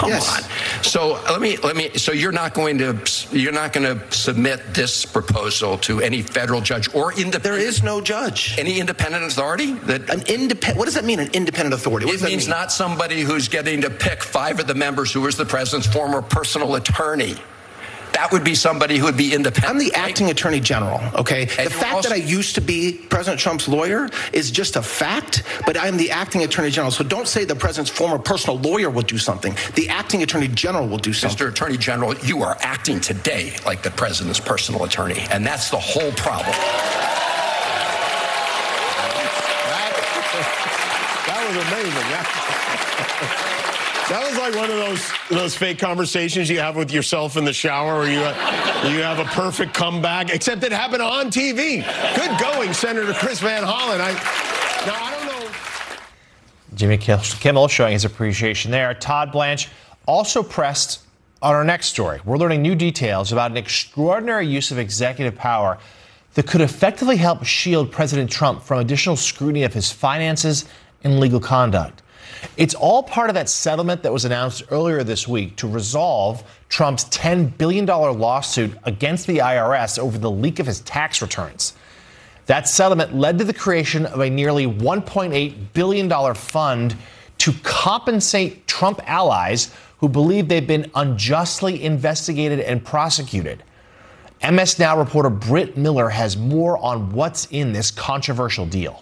Come on. So let me. So you're not going to submit this proposal to any federal judge or independent. There is no judge. Any independent authority What does that mean? An independent authority? It means not somebody who's getting to pick 5 of the members who was the president's former personal attorney. That would be somebody who would be independent. I'm the acting attorney general, okay? And the fact that I used to be President Trump's lawyer is just a fact, but I'm the acting attorney general. So don't say the president's former personal lawyer will do something. The acting attorney general will do something. Mr. Attorney General, you are acting today like the president's personal attorney, and that's the whole problem. That was amazing. That was like one of those fake conversations you have with yourself in the shower where you have a perfect comeback, except it happened on TV. Good going, Senator Chris Van Hollen. I don't know. Jimmy Kimmel showing his appreciation there. Todd Blanche also pressed on our next story. We're learning new details about an extraordinary use of executive power that could effectively help shield President Trump from additional scrutiny of his finances and legal conduct. It's all part of that settlement that was announced earlier this week to resolve Trump's $10 billion lawsuit against the IRS over the leak of his tax returns. That settlement led to the creation of a nearly $1.8 billion fund to compensate Trump allies who believe they've been unjustly investigated and prosecuted. MS Now reporter Britt Miller has more on what's in this controversial deal.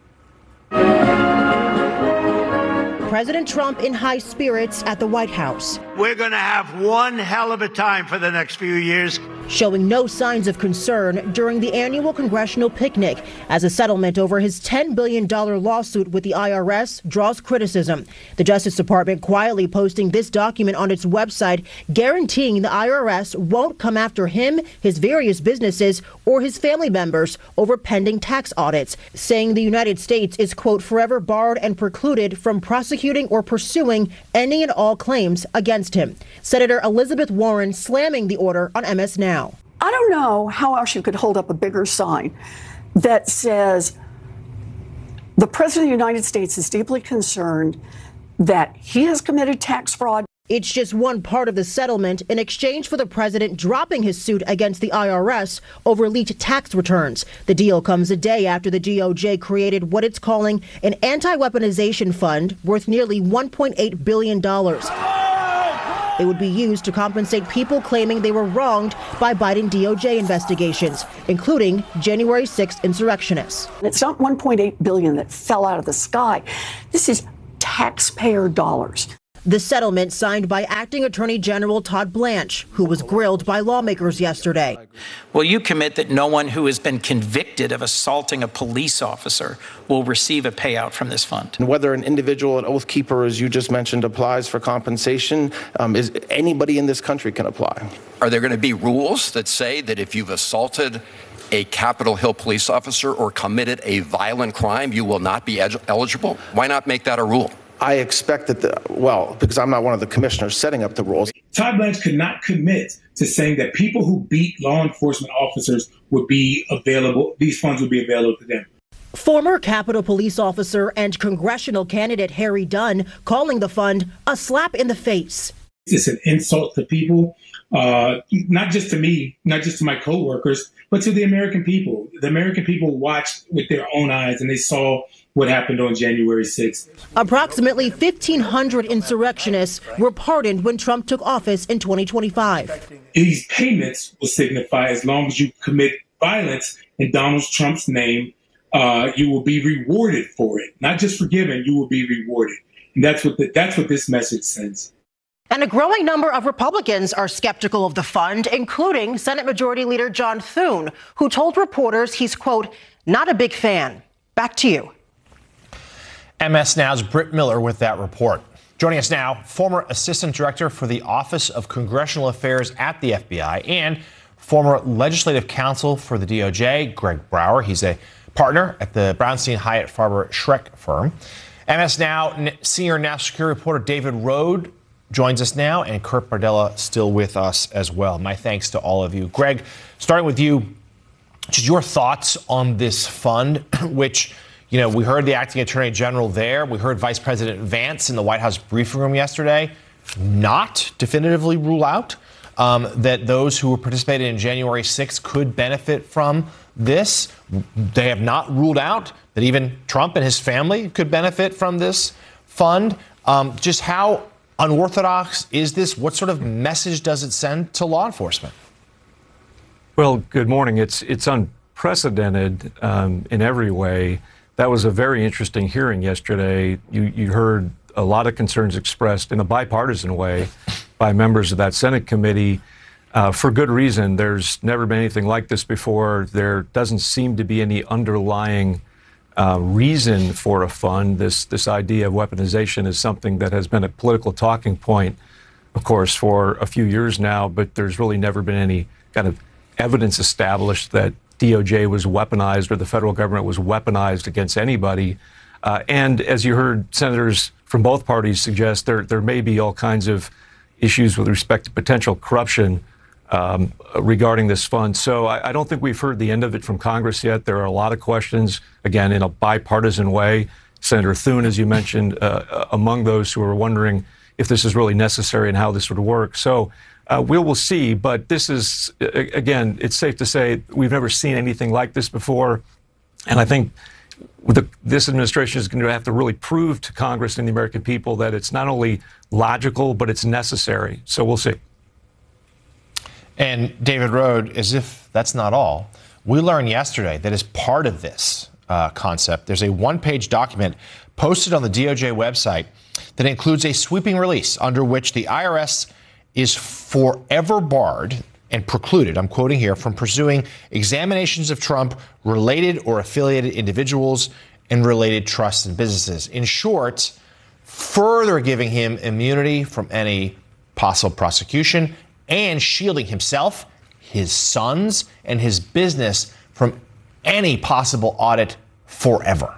President Trump in high spirits at the White House. We're going to have one hell of a time for the next few years. Showing no signs of concern during the annual congressional picnic as a settlement over his $10 billion lawsuit with the IRS draws criticism. The Justice Department quietly posting this document on its website, guaranteeing the IRS won't come after him, his various businesses, or his family members over pending tax audits, saying the United States is, quote, forever barred and precluded from prosecuting or pursuing any and all claims against him. Senator Elizabeth Warren slamming the order on MS Now. I don't know how else you could hold up a bigger sign that says the President of the United States is deeply concerned that he has committed tax fraud. It's just one part of the settlement in exchange for the president dropping his suit against the IRS over leaked tax returns. The deal comes a day after the DOJ created what it's calling an anti-weaponization fund worth nearly $1.8 billion. It would be used to compensate people claiming they were wronged by Biden DOJ investigations, including January 6th insurrectionists. It's not $1.8 billion that fell out of the sky. This is taxpayer dollars. The settlement signed by Acting Attorney General Todd Blanche, who was grilled by lawmakers yesterday. Will you commit that no one who has been convicted of assaulting a police officer will receive a payout from this fund? And whether an individual, an oath keeper, as you just mentioned, applies for compensation, is anybody in this country can apply. Are there going to be rules that say that if you've assaulted a Capitol Hill police officer or committed a violent crime, you will not be eligible? Why not make that a rule? I expect that, because I'm not one of the commissioners setting up the rules. Todd Blanche could not commit to saying that people who beat law enforcement officers would be available, these funds would be available to them. Former Capitol Police officer and congressional candidate Harry Dunn calling the fund a slap in the face. It's an insult to people, not just to me, not just to my coworkers, but to the American people. The American people watched with their own eyes and they saw what happened on January 6th. Approximately 1,500 insurrectionists were pardoned when Trump took office in 2025. These payments will signify as long as you commit violence in Donald Trump's name, you will be rewarded for it. Not just forgiven, you will be rewarded. And that's what this message sends. And a growing number of Republicans are skeptical of the fund, including Senate Majority Leader John Thune, who told reporters he's, quote, not a big fan. Back to you. MS Now's Britt Miller with that report. Joining us now, former Assistant Director for the Office of Congressional Affairs at the FBI and former Legislative Counsel for the DOJ, Greg Brower. He's a partner at the Brownstein Hyatt Farber Schreck firm. MS Now senior national security reporter David Rode joins us now, and Kurt Bardella still with us as well. My thanks to all of you. Greg, starting with you, just your thoughts on this fund, which, you know, we heard the acting attorney general there. We heard Vice President Vance in the White House briefing room yesterday. not definitively rule out that those who participated in January 6th could benefit from this. They have not ruled out that even Trump and his family could benefit from this fund. Just how unorthodox is this? What sort of message does it send to law enforcement? Well, good morning. It's unprecedented in every way. That was a very interesting hearing yesterday. You heard a lot of concerns expressed in a bipartisan way by members of that Senate committee for good reason. There's never been anything like this before. There doesn't seem to be any underlying reason for a fund. This idea of weaponization is something that has been a political talking point, of course, for a few years now, but there's really never been any kind of evidence established that DOJ was weaponized or the federal government was weaponized against anybody. And as you heard senators from both parties suggest, there may be all kinds of issues with respect to potential corruption regarding this fund. So I don't think we've heard the end of it from Congress yet. There are a lot of questions, again, in a bipartisan way. Senator Thune, as you mentioned, among those who are wondering if this is really necessary and how this would work. So we will see. But this is, again, it's safe to say we've never seen anything like this before. And I think this administration is going to have to really prove to Congress and the American people that it's not only logical, but it's necessary. So we'll see. And David Rohde, as if that's not all, we learned yesterday that as part of this concept, there's a one-page document posted on the DOJ website that includes a sweeping release under which the IRS is forever barred and precluded, I'm quoting here, from pursuing examinations of Trump, related or affiliated individuals, and related trusts and businesses. In short, further giving him immunity from any possible prosecution and shielding himself, his sons, and his business from any possible audit forever.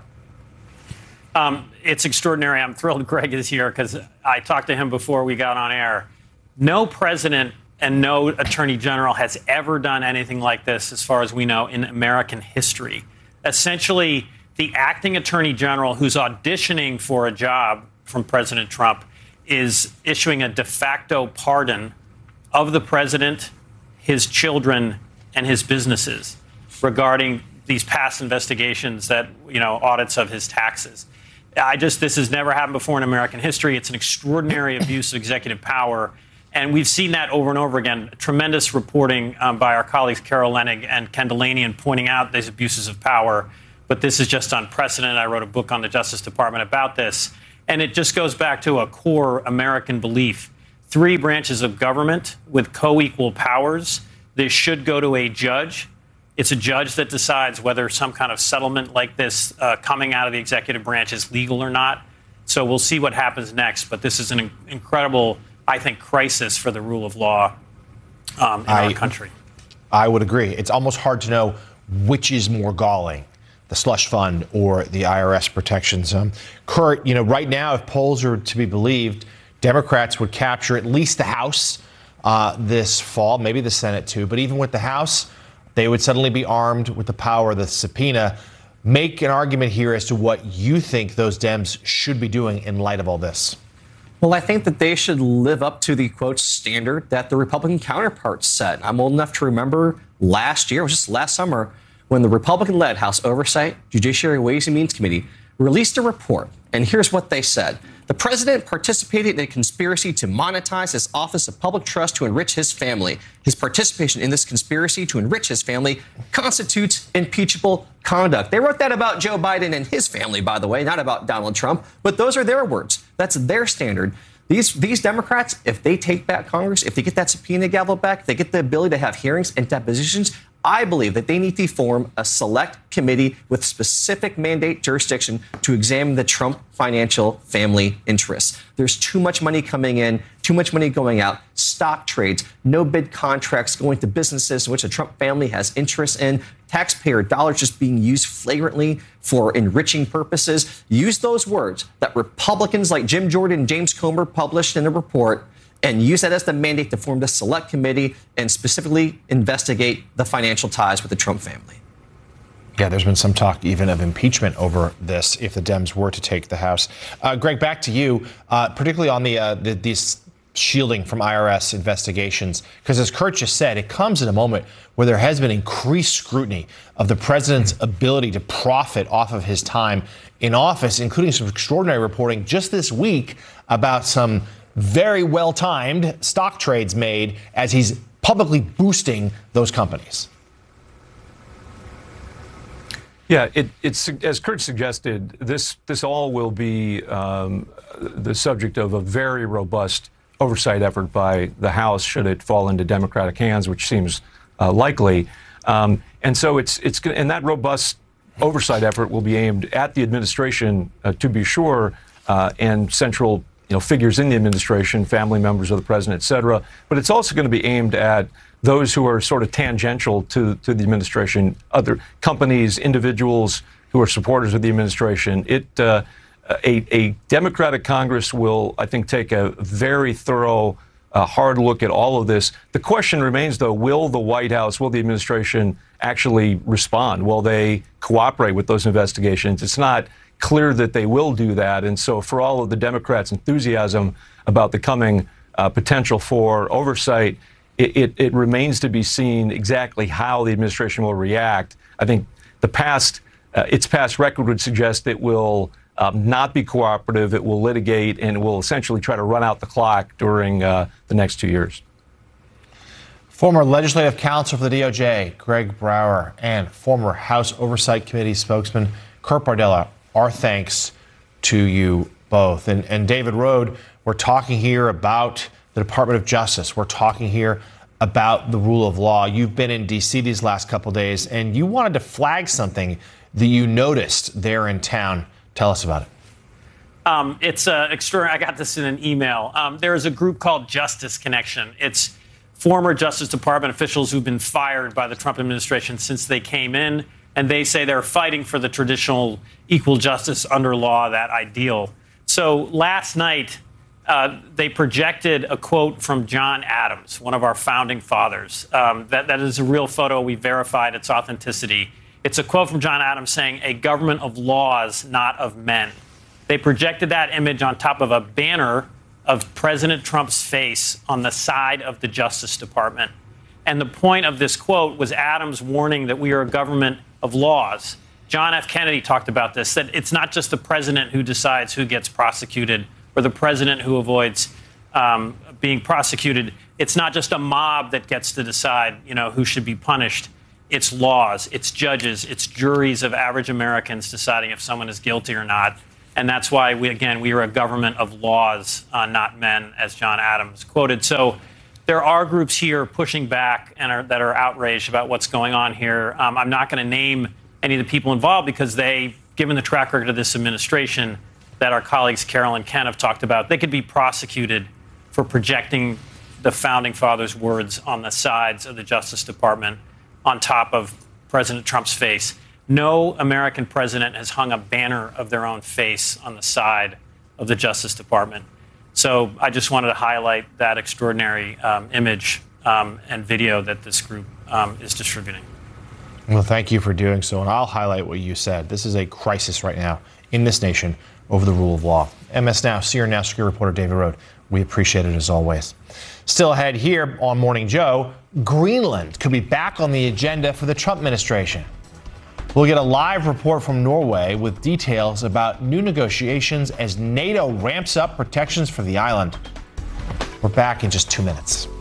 It's extraordinary. I'm thrilled Greg is here because I talked to him before we got on air. No president and no attorney general has ever done anything like this, as far as we know, in American history. Essentially, the acting attorney general who's auditioning for a job from President Trump is issuing a de facto pardon of the president, his children, and his businesses regarding these past investigations that, audits of his taxes. This has never happened before in American history. It's an extraordinary abuse of executive power. And we've seen that over and over again. Tremendous reporting by our colleagues Carol Leonnig and Ken Delanian pointing out these abuses of power. But this is just unprecedented. I wrote a book on the Justice Department about this. And it just goes back to a core American belief. 3 branches of government with co-equal powers. This should go to a judge. It's a judge that decides whether some kind of settlement like this coming out of the executive branch is legal or not. So we'll see what happens next. But this is an incredible, I think, crisis for the rule of law in our country. I would agree. It's almost hard to know which is more galling, the slush fund or the IRS protections. Kurt, right now, if polls are to be believed, Democrats would capture at least the House this fall, maybe the Senate too. But even with the House, they would suddenly be armed with the power of the subpoena. Make an argument here as to what you think those Dems should be doing in light of all this. Well, I think that they should live up to the, quote, standard that the Republican counterparts set. I'm old enough to remember last year, it was just last summer, when the Republican-led House Oversight, Judiciary, Ways and Means Committee released a report. And here's what they said. The president participated in a conspiracy to monetize his office of public trust to enrich his family. His participation in this conspiracy to enrich his family constitutes impeachable conduct. They wrote that about Joe Biden and his family, by the way, not about Donald Trump. But those are their words. That's their standard. These Democrats, if they take back Congress, if they get that subpoena gavel back, if they get the ability to have hearings and depositions, I believe that they need to form a select committee with specific mandate jurisdiction to examine the Trump financial family interests. There's too much money coming in, too much money going out, stock trades, no bid contracts going to businesses in which the Trump family has interest in, taxpayer dollars just being used flagrantly for enriching purposes. Use those words that Republicans like Jim Jordan and James Comer published in a report and use that as the mandate to form the select committee and specifically investigate the financial ties with the Trump family. Yeah, there's been some talk even of impeachment over this if the Dems were to take the House. Greg, back to you, particularly on these shielding from IRS investigations. Because as Kurt just said, it comes in a moment where there has been increased scrutiny of the president's ability to profit off of his time in office, including some extraordinary reporting just this week about some very well-timed stock trades made as he's publicly boosting those companies. Yeah, it's as Kurt suggested, this all will be the subject of a very robust oversight effort by the House should it fall into Democratic hands, which seems likely. And so and that robust oversight effort will be aimed at the administration, to be sure, and central figures in the administration, family members of the president, et cetera. But it's also going to be aimed at those who are sort of tangential to the administration, other companies, individuals who are supporters of the administration. A Democratic Congress will, I think, take a very thorough, hard look at all of this. The question remains, though, will the White House, will the administration actually respond? Will they cooperate with those investigations? It's not clear that they will do that. And so for all of the Democrats' enthusiasm about the coming potential for oversight, it remains to be seen exactly how the administration will react. I think its past record would suggest it will not be cooperative, it will litigate, and it will essentially try to run out the clock during the next 2 years. Former legislative counsel for the DOJ, Greg Brower, and former House Oversight Committee spokesman Kurt Bardella, our thanks to you both. And David Rohde, we're talking here about the Department of Justice. We're talking here about the rule of law. You've been in D.C. these last couple days, and you wanted to flag something that you noticed there in town. Tell us about it. It's extraordinary. I got this in an email. There is a group called Justice Connection. It's former Justice Department officials who've been fired by the Trump administration since they came in, and they say they're fighting for the traditional equal justice under law, that ideal. So last night, they projected a quote from John Adams, one of our founding fathers. That is a real photo. We verified its authenticity. It's a quote from John Adams saying, "A government of laws, not of men." They projected that image on top of a banner of President Trump's face on the side of the Justice Department. And the point of this quote was Adams warning that we are a government of laws. John F. Kennedy talked about this, that it's not just the president who decides who gets prosecuted or the president who avoids being prosecuted. It's not just a mob that gets to decide, who should be punished. It's laws, it's judges, it's juries of average Americans deciding if someone is guilty or not. And that's why we are a government of laws, not men, as John Adams quoted. So there are groups here pushing back and that are outraged about what's going on here. I'm not going to name any of the people involved because given the track record of this administration that our colleagues Carol and Ken have talked about, they could be prosecuted for projecting the founding fathers' words on the sides of the Justice Department on top of President Trump's face. No American president has hung a banner of their own face on the side of the Justice Department. So I just wanted to highlight that extraordinary image and video that this group is distributing. Well, thank you for doing so. And I'll highlight what you said. This is a crisis right now in this nation over the rule of law. MS Now, Senior Now security reporter David Rohde. We appreciate it as always. Still ahead here on Morning Joe, Greenland could be back on the agenda for the Trump administration. We'll get a live report from Norway with details about new negotiations as NATO ramps up protections for the island. We're back in just 2 minutes.